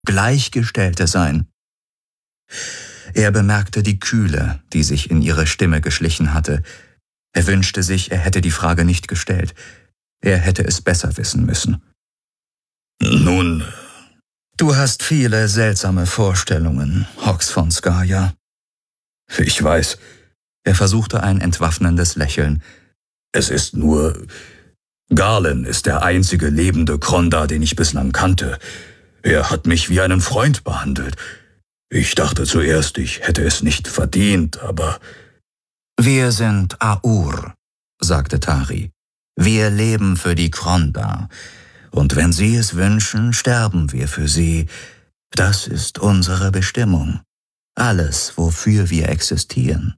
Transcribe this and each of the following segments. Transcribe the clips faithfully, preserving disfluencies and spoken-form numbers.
Gleichgestellte sein. Er bemerkte die Kühle, die sich in ihre Stimme geschlichen hatte. Er wünschte sich, er hätte die Frage nicht gestellt. Er hätte es besser wissen müssen. Nun, du hast viele seltsame Vorstellungen, Hox von Skaya. Ich weiß. Er versuchte ein entwaffnendes Lächeln. Es ist nur... Galen ist der einzige lebende Kronda, den ich bislang kannte. Er hat mich wie einen Freund behandelt. Ich dachte zuerst, ich hätte es nicht verdient, aber... Wir sind Aur, sagte Tari. Wir leben für die Kronda. Und wenn Sie es wünschen, sterben wir für Sie. Das ist unsere Bestimmung. Alles, wofür wir existieren.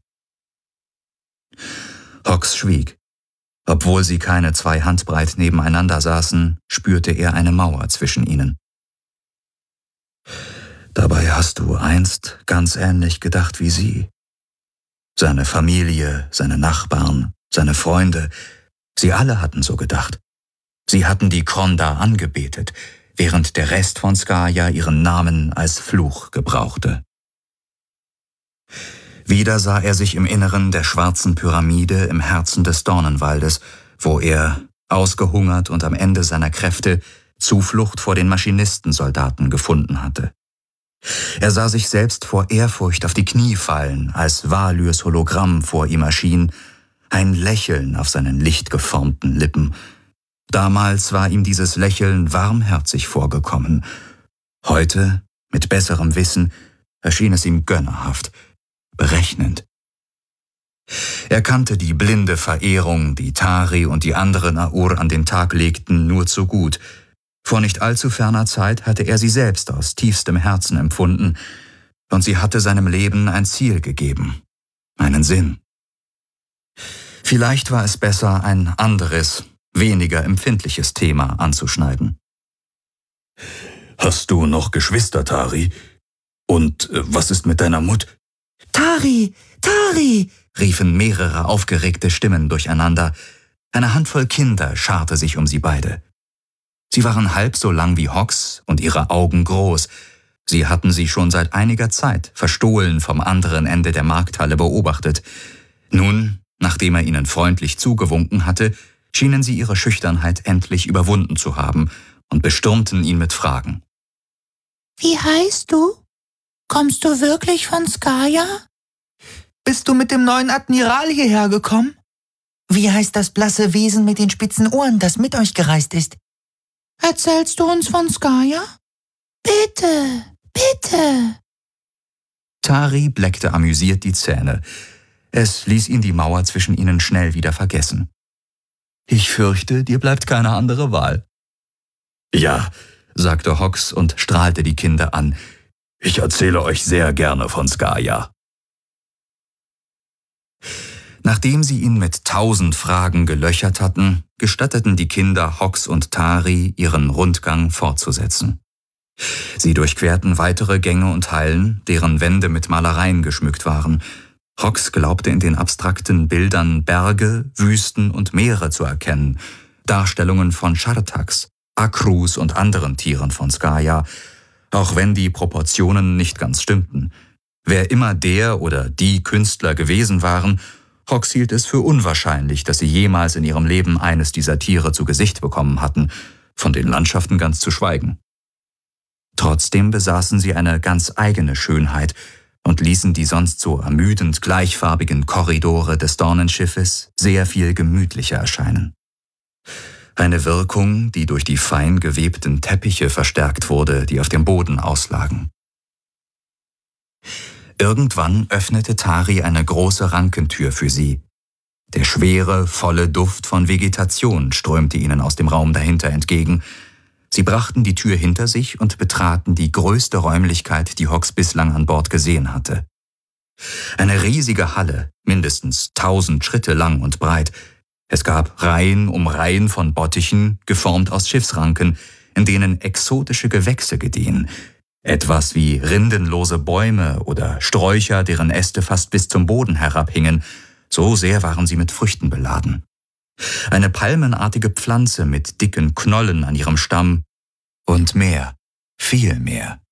Hox schwieg. Obwohl sie keine zwei Handbreit nebeneinander saßen, spürte er eine Mauer zwischen ihnen. Dabei hast du einst ganz ähnlich gedacht wie sie. Seine Familie, seine Nachbarn, seine Freunde, sie alle hatten so gedacht. Sie hatten die Kronda angebetet, während der Rest von Skaya ihren Namen als Fluch gebrauchte. Wieder sah er sich im Inneren der schwarzen Pyramide im Herzen des Dornenwaldes, wo er, ausgehungert und am Ende seiner Kräfte, Zuflucht vor den Maschinistensoldaten gefunden hatte. Er sah sich selbst vor Ehrfurcht auf die Knie fallen, als Valyrs Hologramm vor ihm erschien, ein Lächeln auf seinen lichtgeformten Lippen. Damals war ihm dieses Lächeln warmherzig vorgekommen. Heute, mit besserem Wissen, erschien es ihm gönnerhaft, berechnend. Er kannte die blinde Verehrung, die Tari und die anderen Aur an den Tag legten, nur zu gut. Vor nicht allzu ferner Zeit hatte er sie selbst aus tiefstem Herzen empfunden, und sie hatte seinem Leben ein Ziel gegeben, einen Sinn. Vielleicht war es besser, ein anderes, weniger empfindliches Thema anzuschneiden. Hast du noch Geschwister, Tari? Und äh, was ist mit deiner Mut? Tari, Tari, riefen mehrere aufgeregte Stimmen durcheinander. Eine Handvoll Kinder scharte sich um sie beide. Sie waren halb so lang wie Hox und ihre Augen groß. Sie hatten sie schon seit einiger Zeit verstohlen vom anderen Ende der Markthalle beobachtet. Nun, nachdem er ihnen freundlich zugewunken hatte, schienen sie ihre Schüchternheit endlich überwunden zu haben und bestürmten ihn mit Fragen. Wie heißt du? Kommst du wirklich von Skaya? Bist du mit dem neuen Admiral hierher gekommen? Wie heißt das blasse Wesen mit den spitzen Ohren, das mit euch gereist ist? Erzählst du uns von Skaya? Bitte, bitte. Tari bleckte amüsiert die Zähne. Es ließ ihn die Mauer zwischen ihnen schnell wieder vergessen. Ich fürchte, dir bleibt keine andere Wahl. Ja, sagte Hox und strahlte die Kinder an. Ich erzähle euch sehr gerne von Skaya. Nachdem sie ihn mit tausend Fragen gelöchert hatten, gestatteten die Kinder Hox und Tari, ihren Rundgang fortzusetzen. Sie durchquerten weitere Gänge und Hallen, deren Wände mit Malereien geschmückt waren. Hox glaubte in den abstrakten Bildern Berge, Wüsten und Meere zu erkennen, Darstellungen von Shartaks, Akrus und anderen Tieren von Skaya, auch wenn die Proportionen nicht ganz stimmten. Wer immer der oder die Künstler gewesen waren, Hox hielt es für unwahrscheinlich, dass sie jemals in ihrem Leben eines dieser Tiere zu Gesicht bekommen hatten, von den Landschaften ganz zu schweigen. Trotzdem besaßen sie eine ganz eigene Schönheit und ließen die sonst so ermüdend gleichfarbigen Korridore des Dornenschiffes sehr viel gemütlicher erscheinen. Eine Wirkung, die durch die fein gewebten Teppiche verstärkt wurde, die auf dem Boden auslagen. Irgendwann öffnete Tari eine große Rankentür für sie. Der schwere, volle Duft von Vegetation strömte ihnen aus dem Raum dahinter entgegen. Sie brachten die Tür hinter sich und betraten die größte Räumlichkeit, die Hox bislang an Bord gesehen hatte. Eine riesige Halle, mindestens tausend Schritte lang und breit. Es gab Reihen um Reihen von Bottichen, geformt aus Schiffsranken, in denen exotische Gewächse gediehen. Etwas wie rindenlose Bäume oder Sträucher, deren Äste fast bis zum Boden herabhingen. So sehr waren sie mit Früchten beladen. Eine palmenartige Pflanze mit dicken Knollen an ihrem Stamm und mehr, viel mehr.